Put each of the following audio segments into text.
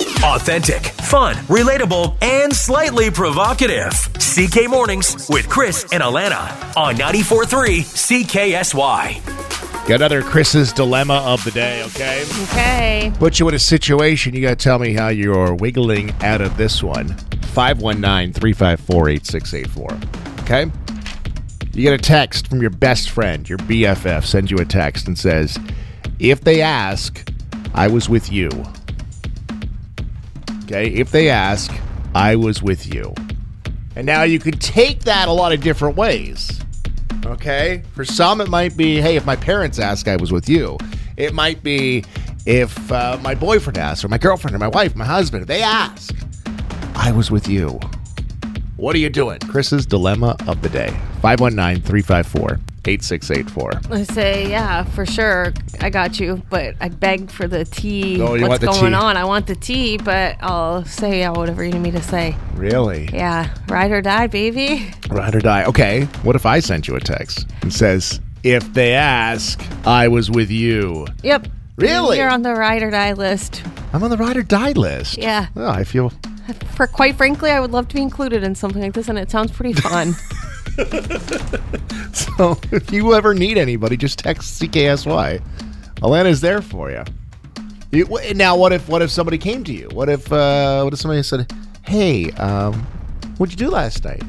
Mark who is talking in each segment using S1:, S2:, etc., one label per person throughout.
S1: Authentic, fun, relatable, and slightly provocative. CK Mornings with Chris and Alana on 94.3 CKSY.
S2: Got another Chris's Dilemma of the day, okay?
S3: Okay.
S2: Put you in a situation. You got to tell me how you're wiggling out of this one. 519-354-8684. Okay? You get a text from your best friend, your BFF, sends you a text and says, if they ask, I was with you. Okay? If they ask, I was with you. And now you could take that a lot of different ways. Okay? For some, it might be, hey, if my parents ask, I was with you. It might be if my boyfriend asks, or my girlfriend, or my wife, my husband, if they ask, I was with you. What are you doing? Chris's Dilemma of the day. 519-354-8684.
S3: I say, yeah, for sure, I got you, but I beg for the tea.
S2: Oh, you
S3: What's
S2: want the
S3: going
S2: tea?
S3: on? I want the tea, but I'll say whatever you need me to say.
S2: Really?
S3: Yeah, ride or die, baby.
S2: Ride or die. Okay, what if I sent you a text and says, if they ask, I was with you?
S3: Yep.
S2: Really?
S3: You're on the ride or die list.
S2: I'm on the ride or die list.
S3: Yeah.
S2: Oh, I feel...
S3: Quite frankly, I would love to be included in something like this, and it sounds pretty fun.
S2: So, if you ever need anybody, just text CKSY. Alana's there for you. Now, what if somebody came to you? What if somebody said, "Hey, what'd you do last night?"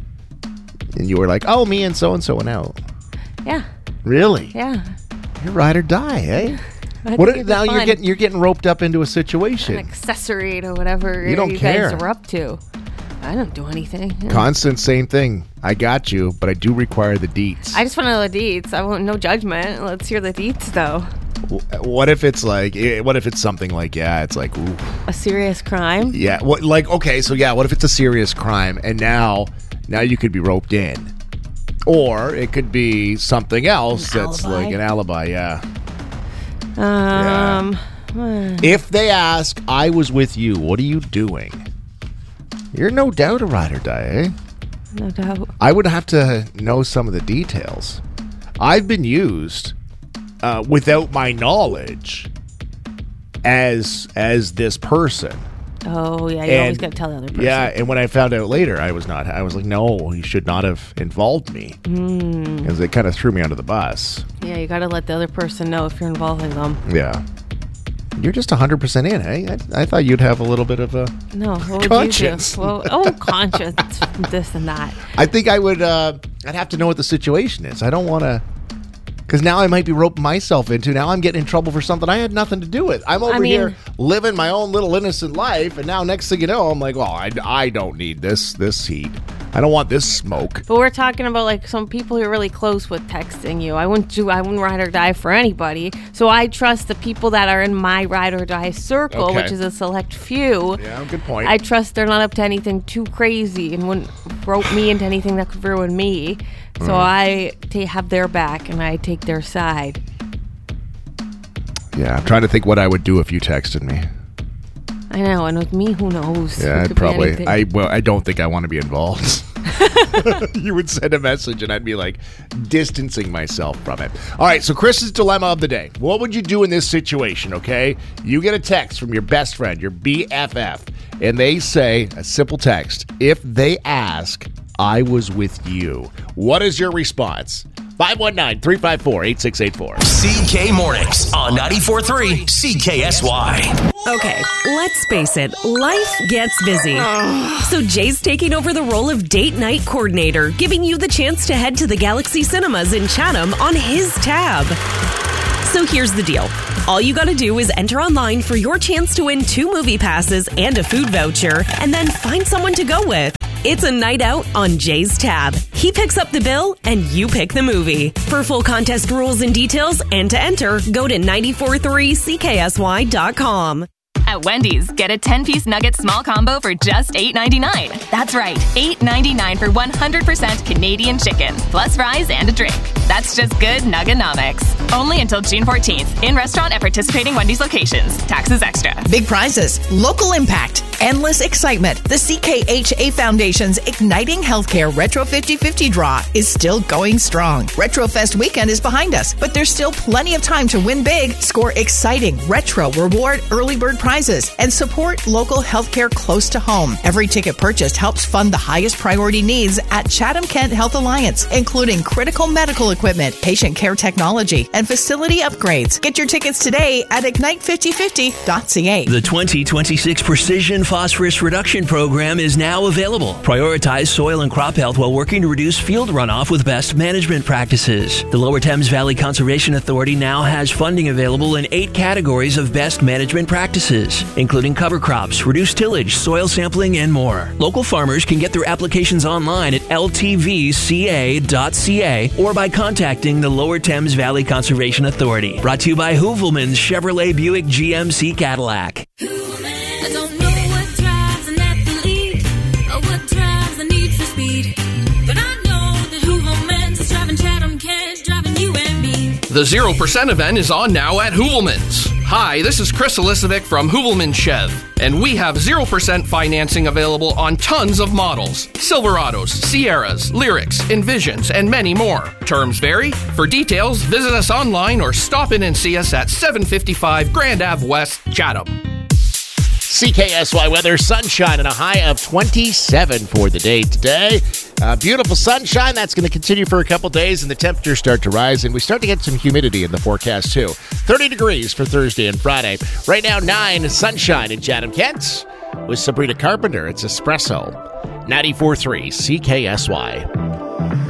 S2: And you were like, "Oh, me and so went out."
S3: Yeah.
S2: Really?
S3: Yeah.
S2: You're ride or die, eh? Now you're getting roped up into a situation.
S3: An accessory to whatever
S2: you don't care.
S3: Guys are up to. I don't do anything.
S2: Constant, same thing. I got you, but I do require the deets.
S3: I just want to know the deets. I want no judgment. Let's hear the deets, though.
S2: What if it's like? What if it's something like? Yeah, it's like ooh.
S3: A serious crime.
S2: Yeah. What? Like okay, so yeah. What if it's a serious crime and now you could be roped in, or it could be something else that's
S3: alibi?
S2: like an alibi. Yeah.
S3: Yeah.
S2: If they ask, I was with you, what are you doing? You're no doubt a ride or die, eh?
S3: No doubt.
S2: I would have to know some of the details. I've been used without my knowledge as this person.
S3: Oh, yeah, you always got to tell the other person.
S2: Yeah, and when I found out later, I was like, no, you should not have involved me. Because it kind of threw me under the bus.
S3: Yeah, you got to let the other person know if you're involving them.
S2: Yeah. You're just 100% in, eh? I thought you'd have a little bit of a conscience.
S3: Well, conscience, this and that.
S2: I think I would, I'd have to know what the situation is. I don't want to... Because now I might be roping myself into. Now I'm getting in trouble for something I had nothing to do with. I'm over here living my own little innocent life, and now next thing you know, I'm like, well, I don't need this heat. I don't want this smoke.
S3: But we're talking about like some people you're really close with texting you. I wouldn't ride or die for anybody. So I trust the people that are in my ride or die circle, which is a select few.
S2: Yeah, good point.
S3: I trust they're not up to anything too crazy and wouldn't rope me into anything that could ruin me. So I have their back and I take their side.
S2: Yeah, I'm trying to think what I would do if you texted me.
S3: I know, and with me, who knows?
S2: Yeah, I'd probably. I don't think I want to be involved. You would send a message and I'd be like distancing myself from it. All right, so Chris's Dilemma of the day. What would you do in this situation, okay? You get a text from your best friend, your BFF, and they say, a simple text, if they ask, I was with you. What is your response? 519-354-8684.
S1: CK Mornings on 94.3 CKSY.
S4: Okay, let's face it, life gets busy. So Jay's taking over the role of date night coordinator, giving you the chance to head to the Galaxy Cinemas in Chatham on his tab. So here's the deal. All you gotta do is enter online for your chance to win 2 movie passes and a food voucher, and then find someone to go with. It's a night out on Jay's tab. He picks up the bill, and you pick the movie. For full contest rules and details, and to enter, go to 943CKSY.com.
S5: At Wendy's, get a 10-piece nugget small combo for just $8.99. That's right, $8.99 for 100% Canadian chicken, plus fries and a drink. That's just good Nugganomics. Only until June 14th. In restaurant at participating Wendy's locations. Taxes extra.
S6: Big prizes, local impact, endless excitement. The CKHA Foundation's Igniting Healthcare Retro 50/50 draw is still going strong. RetroFest weekend is behind us, but there's still plenty of time to win big, score exciting retro reward early bird prizes, and support local healthcare close to home. Every ticket purchased helps fund the highest priority needs at Chatham-Kent Health Alliance, including critical medical equipment, patient care technology, and facility upgrades. Get your tickets today at ignite5050.ca.
S7: The 2026 Precision Phosphorus Reduction Program is now available. Prioritize soil and crop health while working to reduce field runoff with best management practices. The Lower Thames Valley Conservation Authority now has funding available in 8 categories of best management practices, including cover crops, reduced tillage, soil sampling, and more. Local farmers can get their applications online at ltvca.ca or by contacting the Lower Thames Valley Conservation Authority. Brought to you by Hoovelman's Chevrolet Buick GMC Cadillac.
S8: I don't know what drives an athlete or what drives the need for speed, but I know that Hoovelman's is driving Chatham-Kent, driving you and me.
S9: The 0% event is on now at Hoovelman's. Hi, this is Chris Elisovic from Hoovelman Chev, and we have 0% financing available on tons of models. Silverados, Sierras, Lyrics, Envisions, and many more. Terms vary. For details, visit us online or stop in and see us at 755 Grand Ave West, Chatham.
S2: CKSY weather, sunshine and a high of 27 for the day today. Beautiful sunshine. That's going to continue for a couple days, and the temperatures start to rise, and we start to get some humidity in the forecast, too. 30 degrees for Thursday and Friday. Right now, 9 sunshine in Chatham-Kent with Sabrina Carpenter. It's Espresso. 94.3 CKSY.